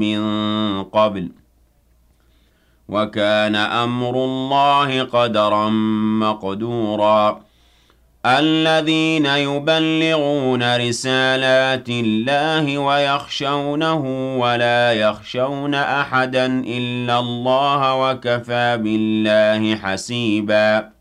من قبل وكان أمر الله قدرا مقدورا الذين يبلغون رسالات الله ويخشونه ولا يخشون أحدا إلا الله وكفى بالله حسيبا